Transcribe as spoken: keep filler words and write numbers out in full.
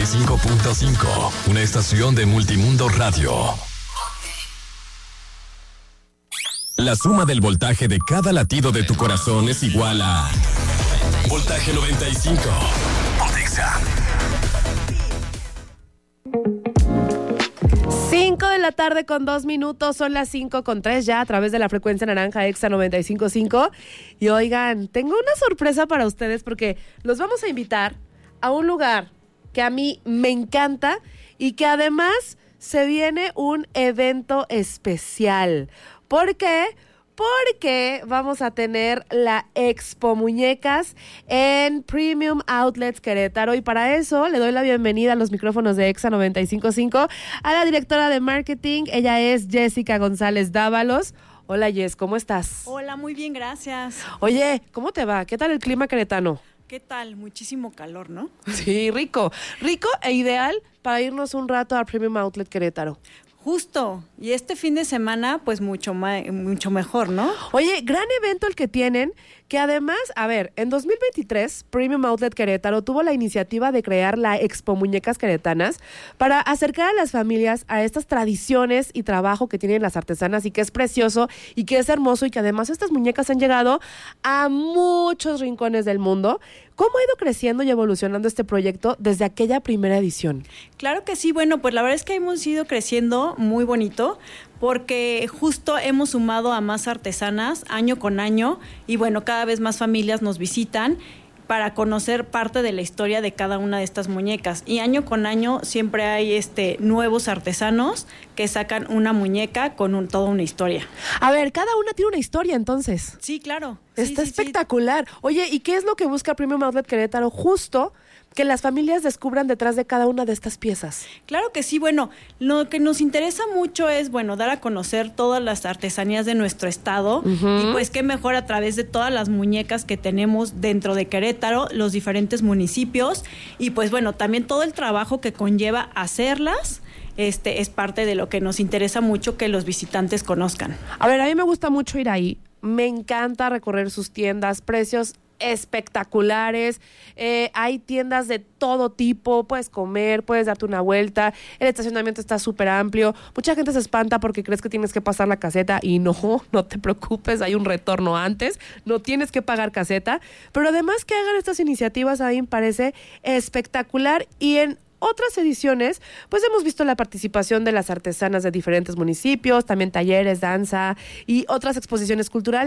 y cinco punto cinco, una estación de Multimundo Radio. La suma del voltaje de cada latido de tu corazón es igual a voltaje noventa y cinco. Odexa. cinco de la tarde con dos minutos, son las cinco con tres ya a través de la frecuencia naranja Exa noventa y cinco punto cinco. Y oigan, tengo una sorpresa para ustedes porque los vamos a invitar a un lugar que a mí me encanta y que además se viene un evento especial. ¿Por qué? Porque vamos a tener la Expo Muñecas en Premium Outlets Querétaro, y para eso le doy la bienvenida a los micrófonos de Exa noventa y cinco punto cinco a la directora de marketing. Ella es Jessica González Dávalos. Hola Jess, ¿cómo estás? Hola, muy bien, gracias. Oye, ¿cómo te va? ¿Qué tal el clima queretano? ¿Qué tal? Muchísimo calor, ¿no? Sí, rico. Rico e ideal para irnos un rato a Premium Outlet Querétaro. Justo, y este fin de semana, pues mucho ma- mucho mejor, ¿no? Oye, gran evento el que tienen, que además, a ver, en dos mil veintitrés, Premium Outlet Querétaro tuvo la iniciativa de crear la Expo Muñecas Queretanas para acercar a las familias a estas tradiciones y trabajo que tienen las artesanas, y que es precioso y que es hermoso, y que además estas muñecas han llegado a muchos rincones del mundo. ¿Cómo ha ido creciendo y evolucionando este proyecto desde aquella primera edición? Claro que sí, bueno, pues la verdad es que hemos ido creciendo muy bonito, porque justo hemos sumado a más artesanas año con año, y bueno, cada vez más familias nos visitan para conocer parte de la historia de cada una de estas muñecas. Y año con año siempre hay este nuevos artesanos que sacan una muñeca con un, toda una historia. A ver, cada una tiene una historia, entonces. Sí, claro. Está sí, sí, espectacular. Sí. Oye, ¿y qué es lo que busca Premium Outlet Querétaro? Justo que las familias descubran detrás de cada una de estas piezas. Claro que sí, bueno, lo que nos interesa mucho es, bueno, dar a conocer todas las artesanías de nuestro estado, uh-huh. Y pues qué mejor a través de todas las muñecas que tenemos dentro de Querétaro, los diferentes municipios, y pues bueno, también todo el trabajo que conlleva hacerlas. Este es parte de lo que nos interesa mucho que los visitantes conozcan. A ver, a mí me gusta mucho ir ahí, me encanta recorrer sus tiendas, precios espectaculares, eh, hay tiendas de todo tipo, puedes comer, puedes darte una vuelta, el estacionamiento está súper amplio, mucha gente se espanta porque crees que tienes que pasar la caseta, y no, no te preocupes, hay un retorno antes, no tienes que pagar caseta, pero además que hagan estas iniciativas a mí me parece espectacular. Y en otras ediciones, pues hemos visto la participación de las artesanas de diferentes municipios, también talleres, danza y otras exposiciones culturales.